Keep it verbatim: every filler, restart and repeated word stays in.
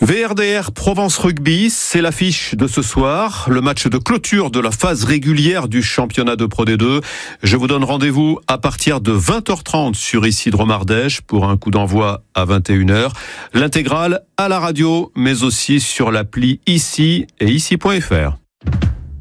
V R D R Provence Rugby, c'est l'affiche de ce soir, le match de clôture de la phase régulière du championnat de Pro D deux. Je vous donne rendez-vous à partir de vingt heures trente sur ici Drôme-Ardèche pour un coup d'envoi à vingt et une heures. L'intégrale à la radio, mais aussi sur l'appli ici et ici point f r.